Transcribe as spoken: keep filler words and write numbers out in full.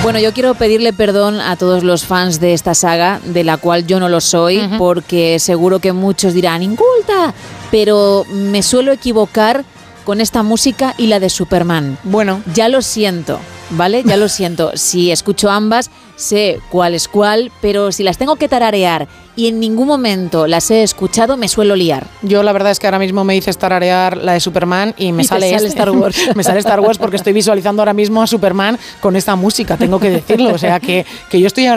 Bueno, yo quiero pedirle perdón a todos los fans de esta saga, de la cual yo no lo soy, uh-huh. porque seguro que muchos dirán, inculta, pero me suelo equivocar con esta música y la de Superman. Bueno. Ya lo siento, ¿vale? Ya lo siento. Si escucho ambas, sé cuál es cuál, pero si las tengo que tararear y en ningún momento las he escuchado, me suelo liar. Yo la verdad es que ahora mismo me dices tararear la de Superman y me y sale, sale este. Star Wars. Me sale Star Wars porque estoy visualizando ahora mismo a Superman con esta música, tengo que decirlo. O sea que, que yo estoy ahora